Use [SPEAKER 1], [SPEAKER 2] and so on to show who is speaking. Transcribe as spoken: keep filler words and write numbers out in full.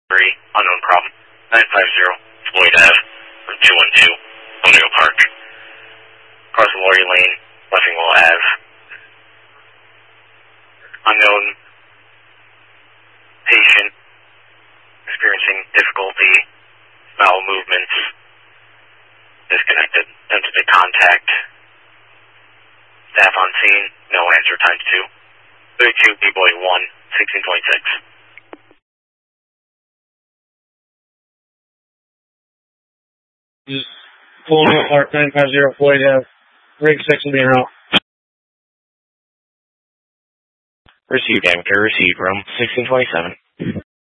[SPEAKER 1] three, unknown problem. nine five zero, Floyd Ave, from two one two, O'Neill Park. Cross Laurie Lane, Leffingwell Ave. Unknown patient experiencing difficulty, bowel movements, disconnected, attempted to contact. Staff on scene, no answer, times two. thirty-two, B-Boy one, sixteen twenty-six.
[SPEAKER 2] Just pulling up Park nine five zero Floyd Ave. Rig six will be en route.
[SPEAKER 1] Received, Amaker, received, room sixteen twenty-seven.